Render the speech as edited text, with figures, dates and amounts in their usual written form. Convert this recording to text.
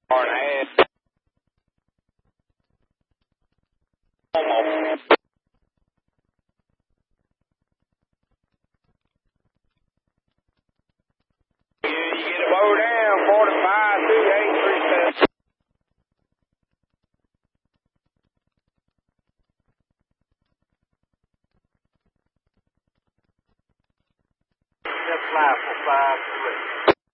and almost. You get a low down, 45, 2837. Just fly for 5-3.